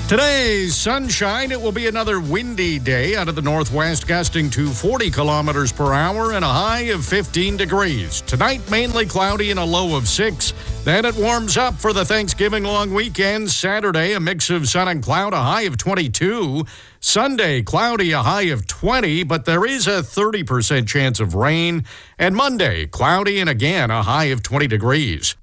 Today's sunshine. It will be another windy day out of the northwest, gusting to 40 kilometers per hour and a high of 15 degrees. Tonight, mainly cloudy and a low of 6. Then it warms up for the Thanksgiving long weekend. Saturday, a mix of sun and cloud, a high of 22. Sunday, cloudy, a high of 20, but there is a 30% chance of rain. And Monday, cloudy and again a high of 20 degrees.